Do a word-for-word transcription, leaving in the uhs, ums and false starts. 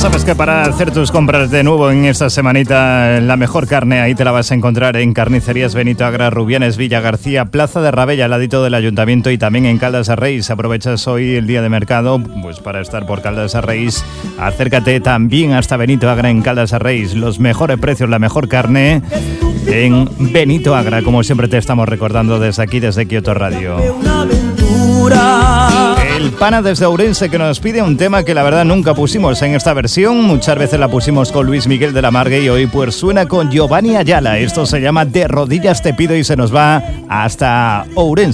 sabes que para hacer tus compras de nuevo en esta semanita, la mejor carne ahí te la vas a encontrar en Carnicerías Benito Agra, Rubianes, Villa García, Plaza de Rabella, al ladito del Ayuntamiento, y también en Caldas de Reis. Aprovechas hoy el día de mercado pues para estar por Caldas de Reis. Acércate también hasta Benito Agra en Caldas de Reis. Los mejores precios, la mejor carne en Benito Agra, como siempre te estamos recordando desde aquí, desde Kioto Radio. El pana desde Ourense, que nos pide un tema que la verdad nunca pusimos en esta versión. Muchas veces la pusimos con Luis Miguel de la Margue y hoy pues suena con Giovanni Ayala. Esto se llama De Rodillas Te Pido y se nos va hasta Ourense.